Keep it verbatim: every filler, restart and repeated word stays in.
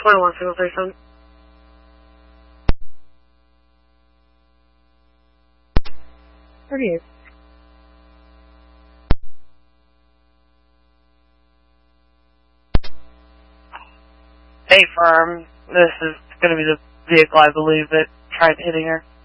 twenty-one, single thirty-seven. thirty-eight. Hey, firm. This is going to be the vehicle, I believe, that tried hitting her.